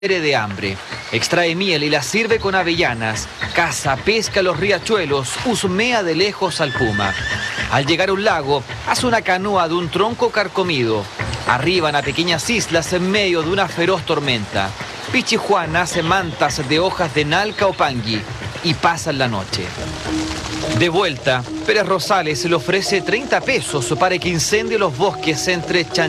de hambre. Extrae miel y la sirve con avellanas. Caza, pesca los riachuelos, husmea de lejos al puma. Al llegar a un lago, hace una canoa de un tronco carcomido. Arriban a pequeñas islas en medio de una feroz tormenta. Pichijuan hace mantas de hojas de nalca o pangui y pasan la noche. De vuelta, Pérez Rosales le ofrece 30 pesos para que incendie los bosques entre